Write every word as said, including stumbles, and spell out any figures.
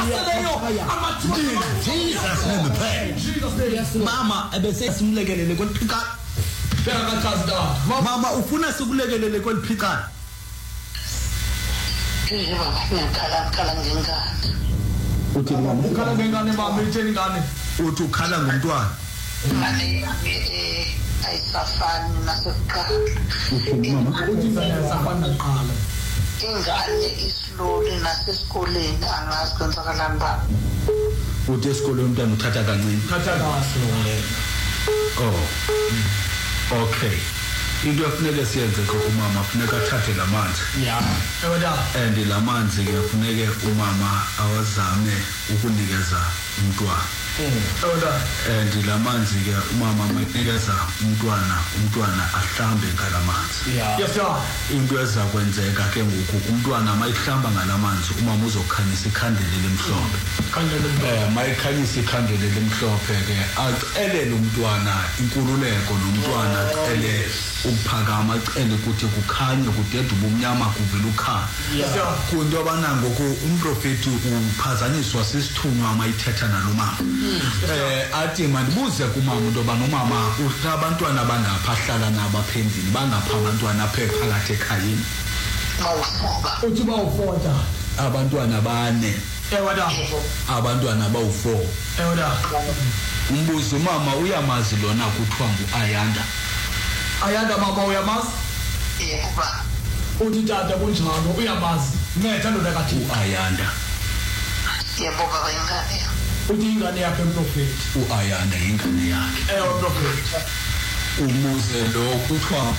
Jesus name pray. Mama ebese simlekelele kweliphikana. Mama ufuna sikulekelele kweliphikana. Ngikhala khala ngengane. Uthi mama ukhala ngengane mama itheni ngane? Uthi ukhala ngomntwana. Ngane eh ayisafani nasekuqala. Uthi mama Uthi ngane ayisafani nakuqala. Ingane islowly nasesikoleni angazi kwenzakalani ba. Uthi esikoleni umntwana uthatha kancane. Thatha kahle. Oh. Okay. Into efuneka siyenze umama funeka athathe lamanzi. Yeah. Ewada. And lamanzi ke funeke umama awazame ukunikeza umntwana. Ewada. And lamanzi ke umama mayinikeza umntwana umntwana ahlambe ngalamanzi. Yeah. Yes sir. Into eza kwenzeka ke ngoku umntwana mayihlamba ngalamanzi umama uzokhanyisa ikhandela lemhlophe. Khandela Eh mayikhanyisa ikhandela lemhlophe ke acelele umntwana inkululeko nomntwana acele ukuphakama acele ukuthi kukhanye kudede ubumnyama kuvela ukhanya. Yes sir. Kunto abana ngoku umprofeti uphazanyiswa sisithunywa mayithetha nalomama. Eh athi mandibuze kumama into banomama usabantwana bangapha ahlala nabo aphendini bangapha abantwana aphe phakathi ekhayeni. Mawufoka. Uthi bawufota. Abantwana bane. Ewada. Abantwana bawu-four. Ewada. Umbuzo mama uyamazi lona kuthiwa nguAyanda. Ayanda mama uyamazi? Yebo ba. Uthi tata kunjalo uyamazi. Ngetha ndoda kathi uAyanda. Yebo baba ingane. Uthi ingane yakhe umprofeti. uAyanda ingane yakhe. Eh umprofeti. Umuze lo kuthiwa